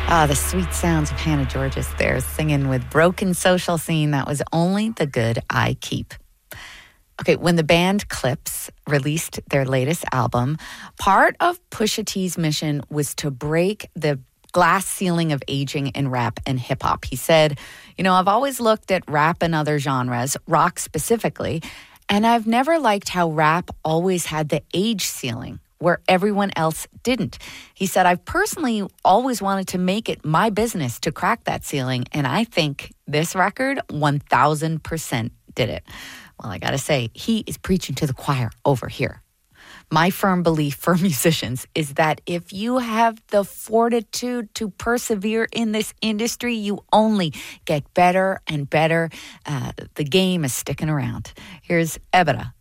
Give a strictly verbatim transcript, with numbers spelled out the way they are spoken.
Ah, the sweet sounds of Hannah Georges there singing with Broken Social Scene. That was Only the Good I Keep. Okay, when the band Clipse released their latest album, part of Pusha T's mission was to break the glass ceiling of aging in rap and hip hop. He said, you know, I've always looked at rap and other genres, rock specifically, and I've never liked how rap always had the age ceiling where everyone else didn't. He said, I've personally always wanted to make it my business to crack that ceiling, and I think this record one thousand percent did it. Well, I gotta say, he is preaching to the choir over here. My firm belief for musicians is that if you have the fortitude to persevere in this industry, you only get better and better. Uh, the game is sticking around. Here's Ebera